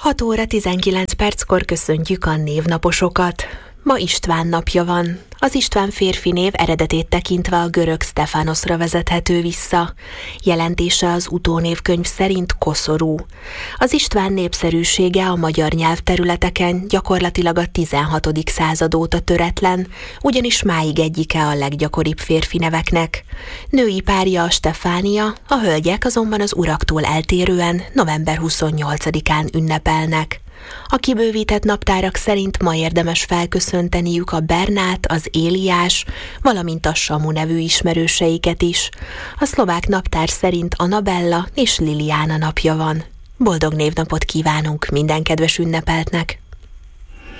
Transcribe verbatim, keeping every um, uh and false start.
hat óra tizenkilenc perckor köszöntjük a névnaposokat. Ma István napja van. Az István férfi név eredetét tekintve a görög Sztefanosra vezethető vissza. Jelentése az utónévkönyv szerint koszorú. Az István népszerűsége a magyar nyelvterületeken gyakorlatilag a tizenhatodik század óta töretlen, ugyanis máig egyike a leggyakoribb férfi neveknek. Női párja a Stefánia, a hölgyek azonban az uraktól eltérően november huszonnyolcadikán ünnepelnek. A kibővített naptárak szerint ma érdemes felköszönteniük a Bernát, az Éliás, valamint a Samu nevű ismerőseiket is. A szlovák naptár szerint Anabella és Liliana napja van. Boldog névnapot kívánunk minden kedves ünnepeltnek!